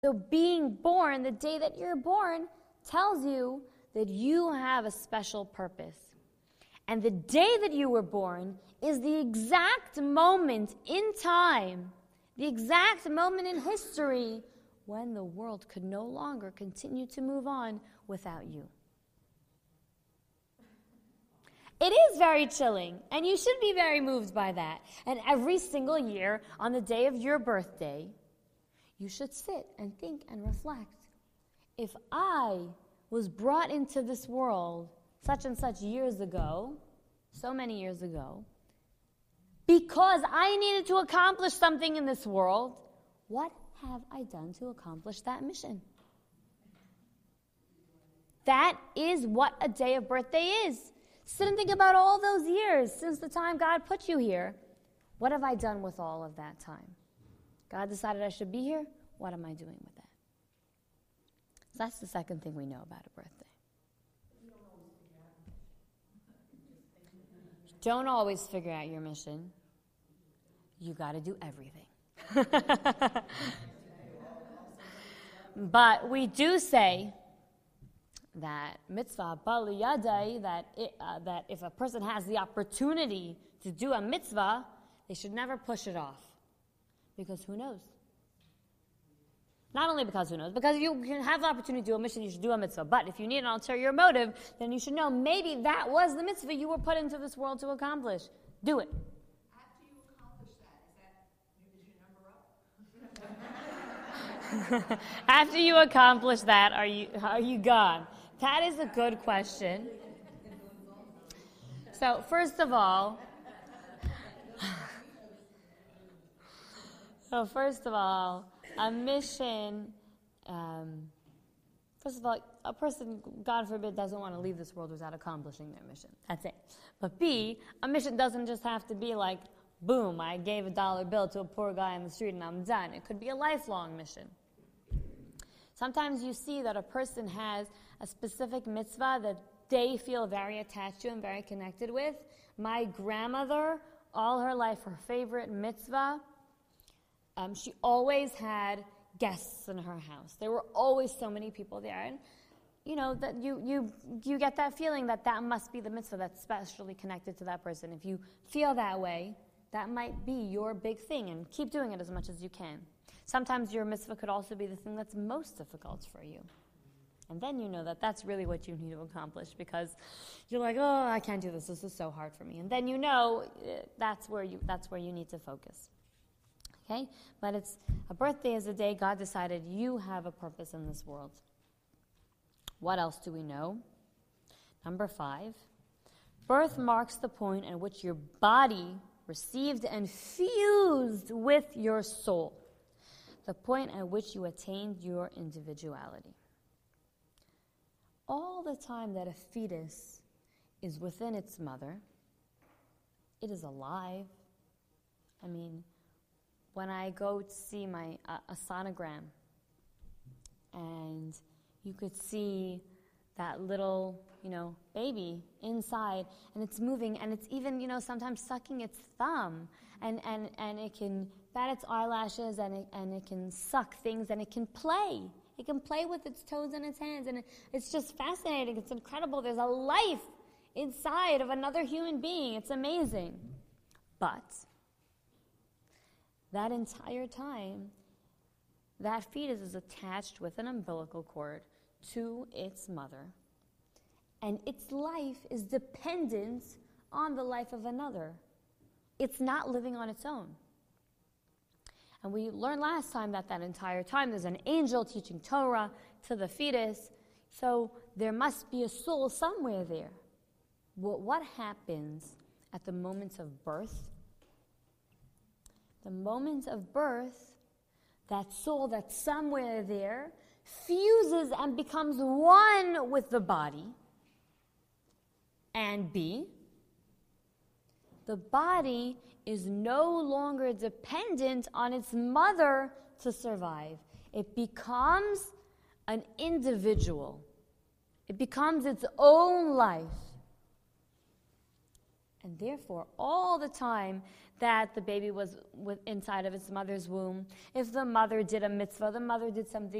So being born, the day that you're born, tells you that you have a special purpose. And the day that you were born is the exact moment in time, the exact moment in history when the world could no longer continue to move on without you. It is very chilling, and you should be very moved by that. And every single year, on the day of your birthday, you should sit and think and reflect. If I was brought into this world such and such years ago, so many years ago, because I needed to accomplish something in this world, what have I done to accomplish that mission? That is what a day of birthday is. Sit and think about all those years since the time God put you here. What have I done with all of that time? God decided I should be here. What am I doing with that? So that's the second thing we know about a birthday. Don't always figure out your mission. You got to do everything. But we do say that mitzvah bali yadai, that if a person has the opportunity to do a mitzvah, they should never push it off. Because who knows? Not only because who knows, because you can have the opportunity to do a mission, you should do a mitzvah. But if you need an ulterior motive, then you should know maybe that was the mitzvah you were put into this world to accomplish. Do it. After you accomplish that, is your number up? After you accomplish that, are you gone? That is a good question. So first of all, a mission, first of all, a person, God forbid, doesn't want to leave this world without accomplishing their mission. That's it. But B, a mission doesn't just have to be like, boom, I gave a $1 bill to a poor guy on the street and I'm done. It could be a lifelong mission. Sometimes you see that a person has a specific mitzvah that they feel very attached to and very connected with. My grandmother, all her life, her favorite mitzvah, she always had guests in her house. There were always so many people there. And, you know, that you get that feeling that must be the mitzvah that's specially connected to that person. If you feel that way, that might be your big thing, and keep doing it as much as you can. Sometimes your mitzvah could also be the thing that's most difficult for you. And then you know that that's really what you need to accomplish, because you're like, oh, I can't do this. This is so hard for me. And then you know that's where you need to focus. Okay? But a birthday is a day God decided you have a purpose in this world. What else do we know? Number 5, birth marks the point at which your body received and fused with your soul, the point at which you attained your individuality. All the time that a fetus is within its mother, it is alive. I mean, when I go to see a sonogram, and you could see that little, baby inside, and it's moving, and it's even, sometimes sucking its thumb, and it can bat its eyelashes, and it can suck things, and it can play. It can play with its toes and its hands, and it's just fascinating. It's incredible. There's a life inside of another human being. It's amazing. But that entire time, that fetus is attached with an umbilical cord to its mother, and its life is dependent on the life of another. It's not living on its own. And we learned last time that entire time there's an angel teaching Torah to the fetus, so there must be a soul somewhere there. What happens at the moment of birth? The moment of birth, that soul that's somewhere there fuses and becomes one with the body. And B, the body is no longer dependent on its mother to survive. It becomes an individual. It becomes its own life. And therefore, all the time that the baby was inside of its mother's womb, if the mother did a mitzvah, the mother did something